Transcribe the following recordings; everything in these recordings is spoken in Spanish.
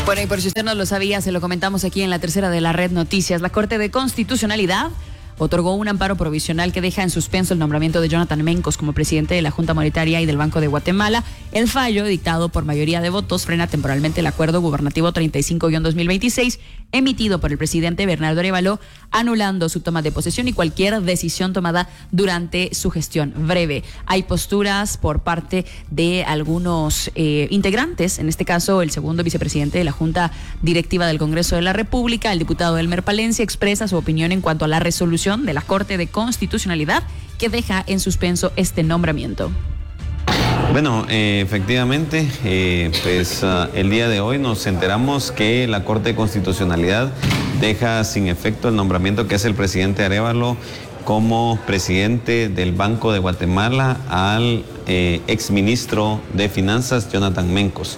Bueno, y por si usted no lo sabía, se lo comentamos aquí en la tercera de la Red Noticias. La Corte de Constitucionalidad otorgó un amparo provisional que deja en suspenso el nombramiento de Jonathan Mencos como presidente de la Junta Monetaria y del Banco de Guatemala. El fallo, dictado por mayoría de votos, frena temporalmente el acuerdo gubernativo 35-2026 emitido por el presidente Bernardo Arévalo, anulando su toma de posesión y cualquier decisión tomada durante su gestión breve. Hay posturas por parte de algunos integrantes, en este caso el segundo vicepresidente de la Junta Directiva del Congreso de la República, el diputado Elmer Palencia, expresa su opinión en cuanto a la resolución de la Corte de Constitucionalidad que deja en suspenso este nombramiento. Bueno, efectivamente, el día de hoy nos enteramos que la Corte de Constitucionalidad deja sin efecto el nombramiento que hace el presidente Arévalo como presidente del Banco de Guatemala al exministro de Finanzas, Jonathan Mencos.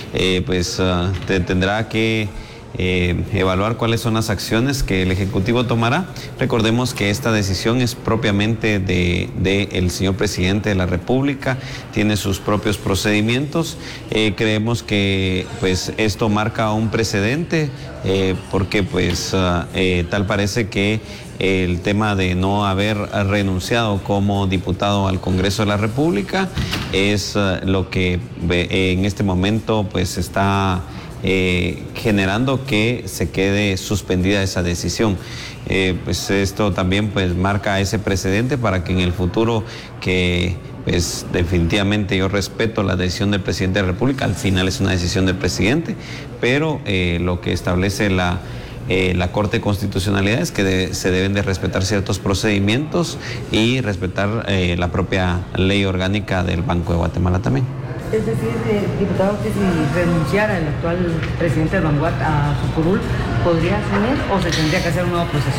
Tendrá que evaluar cuáles son las acciones que el Ejecutivo tomará. Recordemos que esta decisión es propiamente del señor presidente de la República, tiene sus propios procedimientos. Creemos que esto marca un precedente porque tal parece que el tema de no haber renunciado como diputado al Congreso de la República es lo que en este momento está generando que se quede suspendida esa decisión. Esto también marca ese precedente para que en el futuro, que definitivamente yo respeto la decisión del presidente de la República, al final es una decisión del presidente, pero lo que establece la Corte de Constitucionalidad es que se deben de respetar ciertos procedimientos y respetar la propia ley orgánica del Banco de Guatemala también. Es decir, diputado, que si renunciara el actual presidente del Banguat a su curul, ¿podría asumir o se tendría que hacer un nuevo proceso?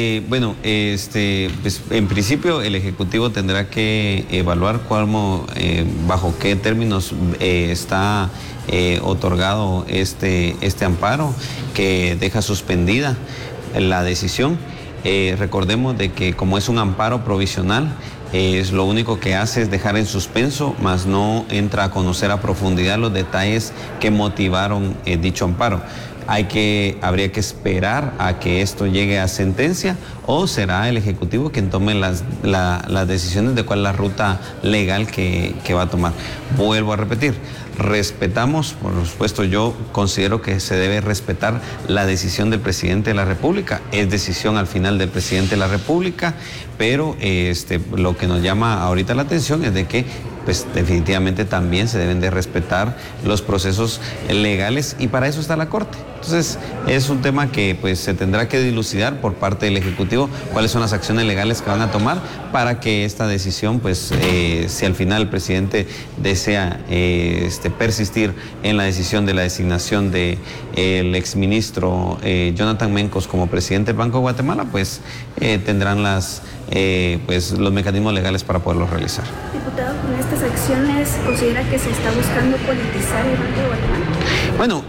En principio el Ejecutivo tendrá que evaluar bajo qué términos está otorgado este amparo que deja suspendida la decisión. Recordemos de que como es un amparo provisional, lo único que hace es dejar en suspenso, mas no entra a conocer a profundidad los detalles que motivaron dicho amparo. Habría que esperar a que esto llegue a sentencia, o será el Ejecutivo quien tome las decisiones de cuál es la ruta legal que va a tomar. Vuelvo a repetir, respetamos, por supuesto, yo considero que se debe respetar la decisión del presidente de la República, es decisión al final del presidente de la República, pero lo que nos llama ahorita la atención es de que definitivamente también se deben de respetar los procesos legales, y para eso está la Corte. Entonces es un tema que se tendrá que dilucidar por parte del Ejecutivo cuáles son las acciones legales que van a tomar para que esta decisión, si al final el presidente desea persistir en la decisión de la designación del exministro Jonathan Mencos como presidente del Banco de Guatemala, tendrán los mecanismos legales para poderlos realizar. Diputado, con estas acciones, ¿considera que se está buscando politizar el Banco de Guatemala? Bueno,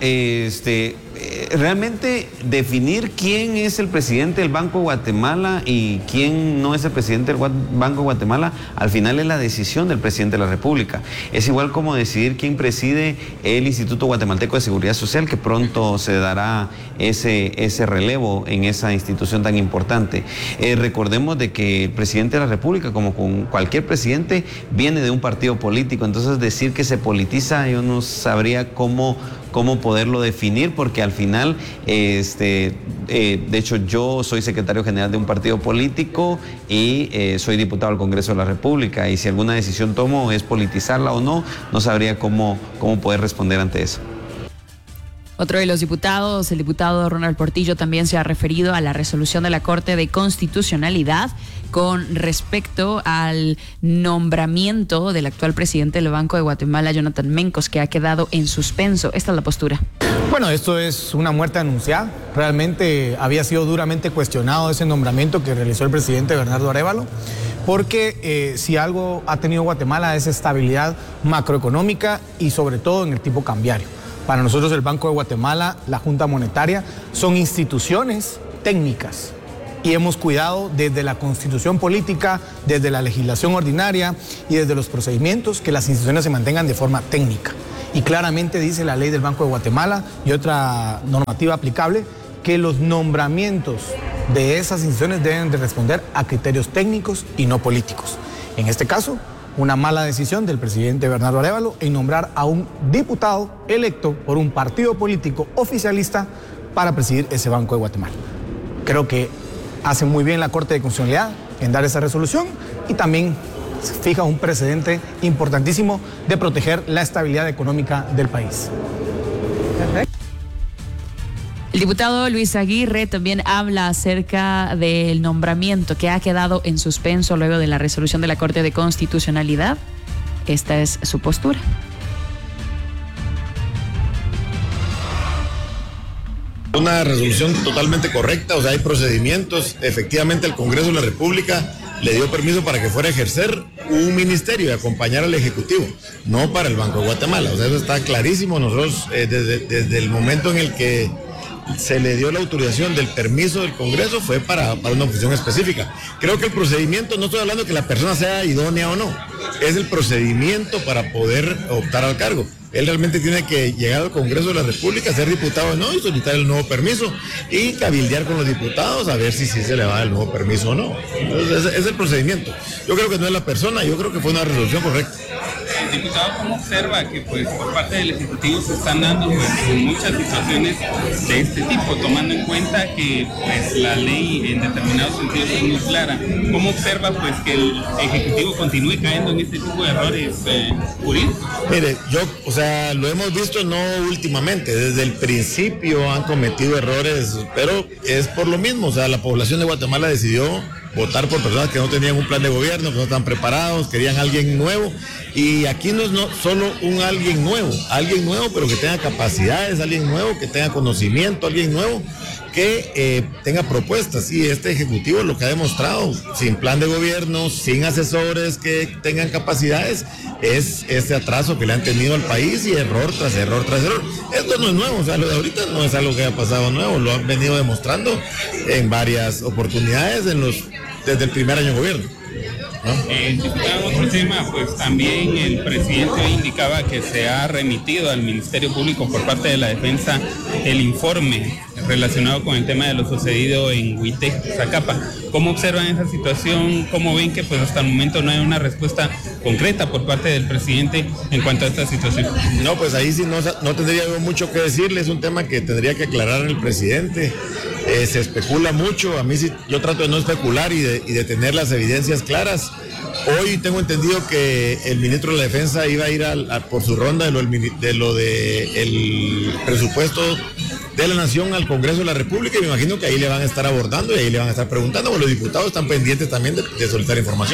realmente definir quién es el presidente del Banco de Guatemala y quién no es el presidente del Banco de Guatemala, al final es la decisión del presidente de la República. Es igual como decidir quién preside el Instituto Guatemalteco de Seguridad Social, que pronto se dará ese relevo en esa institución tan importante. Recordemos de que el presidente de la República, como con cualquier presidente, viene de un partido político, entonces decir que se politiza, yo no sabría cómo poderlo definir, porque al final, de hecho yo soy secretario general de un partido político y soy diputado al Congreso de la República, y si alguna decisión tomo es politizarla o no, no sabría cómo poder responder ante eso. Otro de los diputados, el diputado Ronald Portillo, también se ha referido a la resolución de la Corte de Constitucionalidad con respecto al nombramiento del actual presidente del Banco de Guatemala, Jonathan Mencos, que ha quedado en suspenso. Esta es la postura. Bueno, esto es una muerte anunciada. Realmente había sido duramente cuestionado ese nombramiento que realizó el presidente Bernardo Arévalo, porque si algo ha tenido Guatemala es estabilidad macroeconómica y sobre todo en el tipo cambiario. Para nosotros el Banco de Guatemala, la Junta Monetaria, son instituciones técnicas y hemos cuidado desde la constitución política, desde la legislación ordinaria y desde los procedimientos que las instituciones se mantengan de forma técnica. Y claramente dice la ley del Banco de Guatemala y otra normativa aplicable que los nombramientos de esas instituciones deben de responder a criterios técnicos y no políticos. En este caso, una mala decisión del presidente Bernardo Arévalo en nombrar a un diputado electo por un partido político oficialista para presidir ese Banco de Guatemala. Creo que hace muy bien la Corte de Constitucionalidad en dar esa resolución y también fija un precedente importantísimo de proteger la estabilidad económica del país. El diputado Luis Aguirre también habla acerca del nombramiento que ha quedado en suspenso luego de la resolución de la Corte de Constitucionalidad. Esta es su postura. Una resolución totalmente correcta, o sea, hay procedimientos. Efectivamente, el Congreso de la República le dio permiso para que fuera a ejercer un ministerio y acompañar al Ejecutivo, no para el Banco de Guatemala. O sea, eso está clarísimo. Nosotros, desde el momento en el que se le dio la autorización del permiso del Congreso, fue para una función específica. Creo que el procedimiento, no estoy hablando que la persona sea idónea o no, es el procedimiento para poder optar al cargo. Él realmente tiene que llegar al Congreso de la República, ser diputado o no, y solicitar el nuevo permiso y cabildear con los diputados a ver si se le va el nuevo permiso o no. Entonces, es el procedimiento. Yo creo que no es la persona, yo creo que fue una resolución correcta. Diputado, ¿cómo observa que pues por parte del Ejecutivo se están dando pues, muchas situaciones de este tipo, tomando en cuenta que pues la ley en determinados sentidos es muy clara? ¿Cómo observa pues que el Ejecutivo continúe cayendo en este tipo de errores jurídicos? Mire, lo hemos visto no últimamente, desde el principio han cometido errores, pero es por lo mismo, o sea, la población de Guatemala decidió votar por personas que no tenían un plan de gobierno, que no estaban preparados, querían alguien nuevo, y aquí no es solo un alguien nuevo, pero que tenga capacidades, alguien nuevo que tenga conocimiento, alguien nuevo que tenga propuestas. Y este Ejecutivo lo que ha demostrado, sin plan de gobierno, sin asesores que tengan capacidades, es este atraso que le han tenido al país y error tras error tras error. Esto no es nuevo, o sea, lo de ahorita no es algo que haya pasado nuevo, lo han venido demostrando en varias oportunidades desde el primer año de gobierno, ¿no? Diputado, otro tema, pues también el presidente indicaba que se ha remitido al Ministerio Público por parte de la defensa el informe relacionado con el tema de lo sucedido en Huité, Zacapa. ¿Cómo observan esa situación? ¿Cómo ven que pues hasta el momento no hay una respuesta concreta por parte del presidente en cuanto a esta situación? No, pues ahí sí no tendría yo mucho que decirle, es un tema que tendría que aclarar el presidente. Se especula mucho, a mí sí, yo trato de no especular y de tener las evidencias claras. Hoy tengo entendido que el ministro de la Defensa iba a ir por su ronda de lo del presupuesto de la Nación al Congreso de la República, y me imagino que ahí le van a estar abordando y ahí le van a estar preguntando, porque los diputados están pendientes también de solicitar información.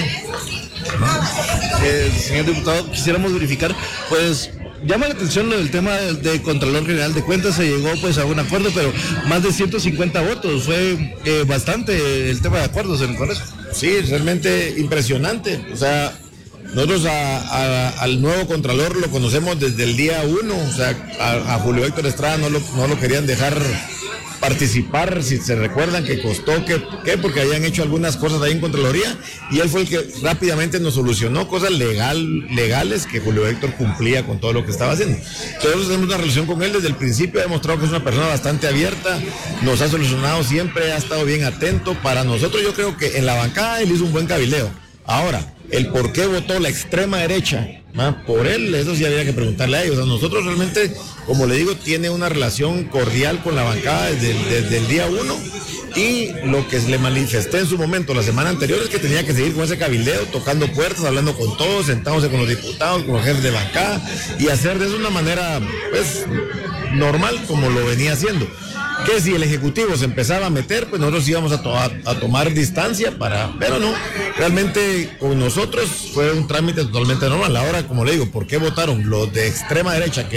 Señor diputado, quisiéramos verificar, pues llama la atención lo del tema de Contralor General de Cuentas. Se llegó pues a un acuerdo, pero más de 150 votos, fue bastante el tema de acuerdos en el Congreso. Sí, realmente impresionante. O sea, nosotros al nuevo Contralor lo conocemos desde el día 1, o sea, a Julio Héctor Estrada no lo querían dejar participar, si se recuerdan, que costó porque habían hecho algunas cosas ahí en Contraloría, y él fue el que rápidamente nos solucionó cosas legales que Julio Héctor cumplía con todo lo que estaba haciendo. Entonces tenemos una relación con él desde el principio, ha demostrado que es una persona bastante abierta, nos ha solucionado siempre, ha estado bien atento. Para nosotros yo creo que en la bancada él hizo un buen cabildeo. Ahora, el por qué votó la extrema derecha por él, eso sí habría que preguntarle a ellos. O sea, nosotros realmente, como le digo, tiene una relación cordial con la bancada desde el día 1, y lo que le manifesté en su momento la semana anterior es que tenía que seguir con ese cabildeo, tocando puertas, hablando con todos, sentándose con los diputados, con los jefes de bancada, y hacer de eso una manera pues normal, como lo venía haciendo. Que si el Ejecutivo se empezaba a meter, pues nosotros íbamos a tomar distancia pero no, realmente con nosotros fue un trámite totalmente normal. Ahora, como le digo, ¿por qué votaron los de extrema derecha, que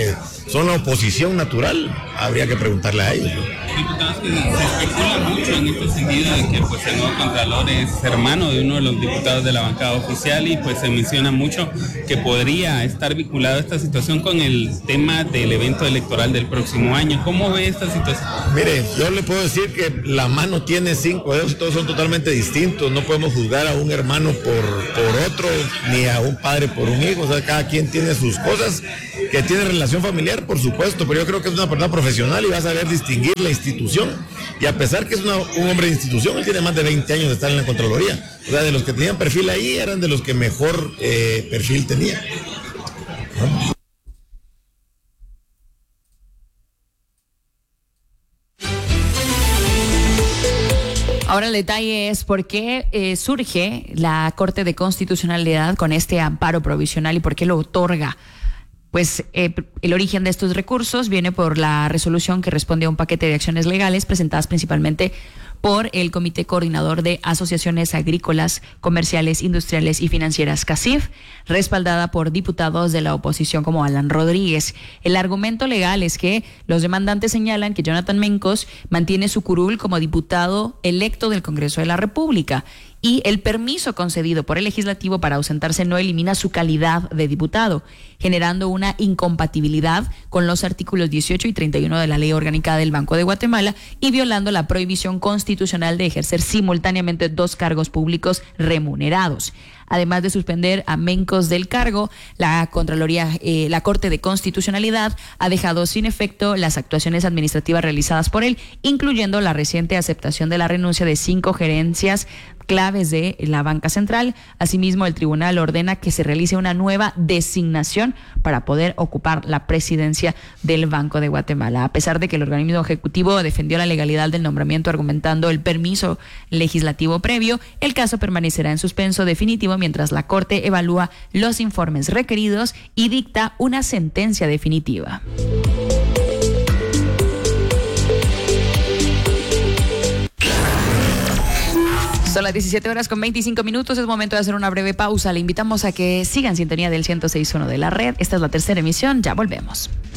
son la oposición natural, habría que preguntarle a ellos, ¿no? Diputados, que se especula mucho en este sentido de que pues el nuevo Contralor es hermano de uno de los diputados de la bancada oficial y pues se menciona mucho que podría estar vinculado a esta situación con el tema del evento electoral del próximo año. ¿Cómo ve esta situación? Mire, yo le puedo decir que la mano tiene 5 dedos y todos son totalmente distintos. No podemos juzgar a un hermano por otro, ni a un padre por un hijo. O sea, cada quien tiene sus cosas, que tiene relación familiar, por supuesto, pero yo creo que es una persona profesional y va a saber distinguir la institución. Y a pesar que es un hombre de institución, él tiene más de 20 años de estar en la Contraloría. O sea, de los que tenían perfil ahí, eran de los que mejor perfil tenía. Ahora el detalle es por qué surge la Corte de Constitucionalidad con este amparo provisional y por qué lo otorga. Pues el origen de estos recursos viene por la resolución que responde a un paquete de acciones legales presentadas principalmente por el Comité Coordinador de Asociaciones Agrícolas, Comerciales, Industriales y Financieras, CACIF, respaldada por diputados de la oposición como Alan Rodríguez. El argumento legal es que los demandantes señalan que Jonathan Mencos mantiene su curul como diputado electo del Congreso de la República y el permiso concedido por el legislativo para ausentarse no elimina su calidad de diputado, generando una incompatibilidad con los artículos 18 y 31 de la Ley Orgánica del Banco de Guatemala y violando la prohibición constitucional de ejercer simultáneamente 2 cargos públicos remunerados. Además de suspender a Mencos del cargo, la Corte de Constitucionalidad ha dejado sin efecto las actuaciones administrativas realizadas por él, incluyendo la reciente aceptación de la renuncia de 5 gerencias claves de la banca central. Asimismo, el tribunal ordena que se realice una nueva designación para poder ocupar la presidencia del Banco de Guatemala. A pesar de que el organismo ejecutivo defendió la legalidad del nombramiento argumentando el permiso legislativo previo, el caso permanecerá en suspenso definitivo mientras la Corte evalúa los informes requeridos y dicta una sentencia definitiva. Son las 17:25. Es momento de hacer una breve pausa. Le invitamos a que sigan sintonía del 106.1 de la red. Esta es la tercera emisión. Ya volvemos.